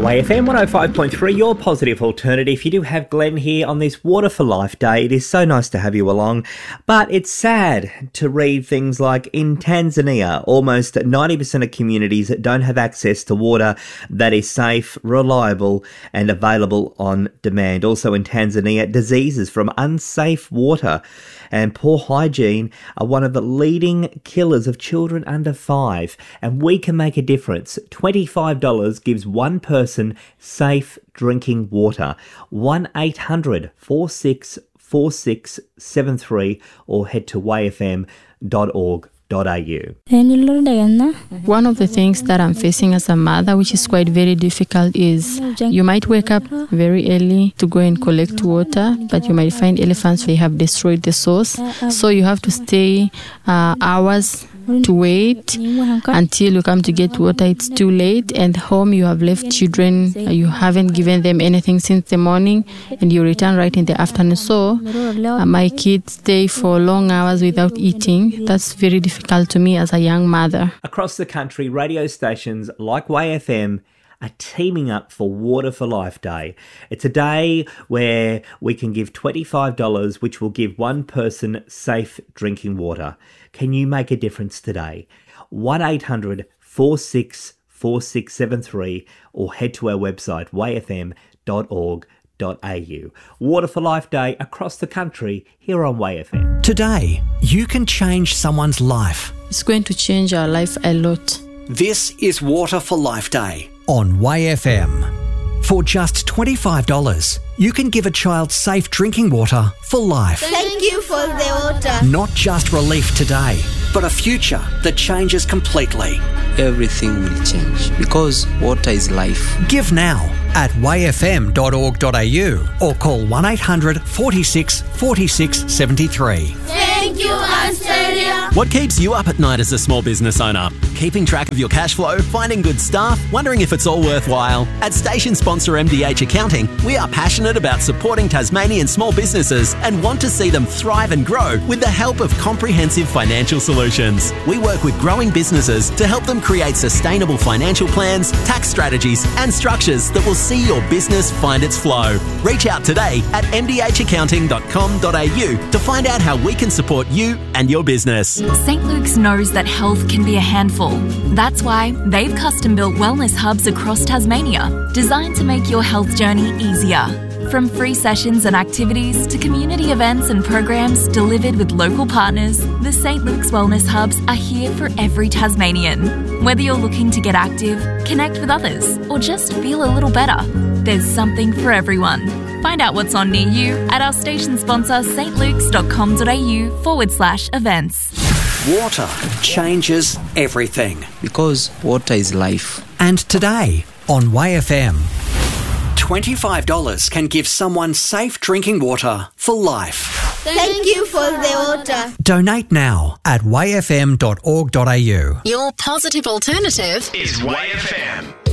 WayFM 105.3, your positive alternative. You do have Glenn here on this Water for Life Day. It is so nice to have you along. But it's sad to read things like in Tanzania, almost 90% of communities don't have access to water that is safe, reliable and available on demand. Also in Tanzania, diseases from unsafe water and poor hygiene are one of the leading killers of children under 5. And we can make a difference. $25 gives one person safe drinking water. 1-800-464673 or head to wayfm.org.au. One of the things that I'm facing as a mother, which is quite very difficult, is you might wake up very early to go and collect water, but you might find elephants, they have destroyed the source. So you have to stay hours to wait until you come to get water. It's too late, and home you have left children, you haven't given them anything since the morning, and you return right in the afternoon. So my kids stay for long hours without eating. That's very difficult to me as a young mother. Across the country, radio stations like WayFM are teaming up for Water for Life Day. It's a day where we can give $25, which will give one person safe drinking water. Can you make a difference today? 1-800-464673 or head to our website, wayfm.org.au. Water for Life Day across the country here on WayFM. Today, you can change someone's life. It's going to change our life a lot. This is Water for Life Day on WayFM. For just $25, you can give a child safe drinking water for life. Thank you for the water. Not just relief today, but a future that changes completely. Everything will change because water is life. Give now at wayfm.org.au or call 1-800-464673. Thank you, Australia. What keeps you up at night as a small business owner? Keeping track of your cash flow, finding good staff, wondering if it's all worthwhile? At station sponsor MDH Accounting, we are passionate about supporting Tasmanian small businesses and want to see them thrive and grow with the help of comprehensive financial solutions. We work with growing businesses to help them create sustainable financial plans, tax strategies and structures that will see your business find its flow. Reach out today at mdhaccounting.com.au to find out how we can support you and your business. St. Luke's knows that health can be a handful. That's why they've custom-built wellness hubs across Tasmania, designed to make your health journey easier. From free sessions and activities to community events and programs delivered with local partners, the St. Luke's Wellness Hubs are here for every Tasmanian. Whether you're looking to get active, connect with others, or just feel a little better, there's something for everyone. Find out what's on near you at our station sponsor stlukes.com.au/events. Water changes everything. Because water is life. And today on WayFM, $25 can give someone safe drinking water for life. Thank you for the water. Donate now at wayfm.org.au. Your positive alternative is WayFM.